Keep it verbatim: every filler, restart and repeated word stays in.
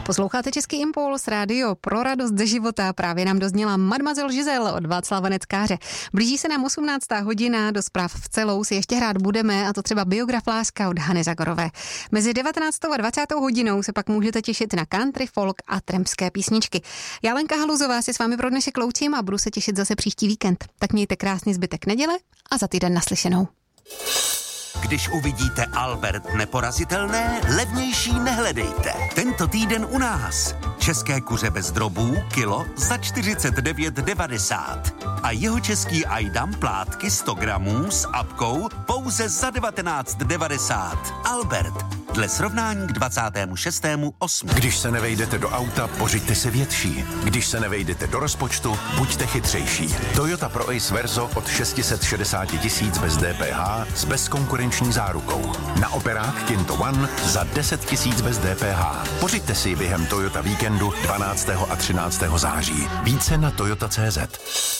Posloucháte Český impuls, rádio pro radost ze života. Právě nám dozněla Mademoiselle Giselle od Václava Neckáře. Blíží se nám osmnáctá hodina, do zpráv v celou si ještě hrát budeme, a to třeba biograf Láska od Hany Zagorové. Mezi devatenáctou a dvacátou hodinou se pak můžete těšit na country, folk a trampské písničky. Já, Lenka Haluzová, si s vámi pro dnešek loučím a budu se těšit zase příští víkend. Tak mějte krásný zbytek neděle a za týden naslyšenou. Když uvidíte Albert neporazitelné, levnější nehledejte. Tento týden u nás. České kuře bez drobů, kilo za čtyřicet devět devadesát. A jeho český ajdam plátky sto gramů s apkou pouze za devatenáct devadesát. Albert, dle srovnání k dvacátému šestému osmého Když se nevejdete do auta, pořiďte si větší. Když se nevejdete do rozpočtu, buďte chytřejší. Toyota Pro Ace Verso od šest set šedesát tisíc bez D P H s bezkonkurenční zárukou. Na operák Kinto One za deset tisíc bez D P H. Pořiďte si ji během Toyota víkendu dvanáctého a třináctého září. Více na toyota tečka cé zet.